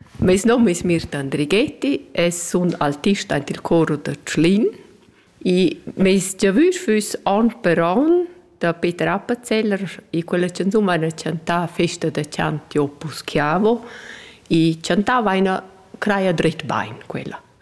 Mes nome es Mirta Andrighetti, es sun altista int il coro de Tschlin e mes giavüs füs an per an da Peter Appenzeller e quella canzun vaina cantà Festa da Chant Opus Chiavo e cantà vaina craia dret bain quella.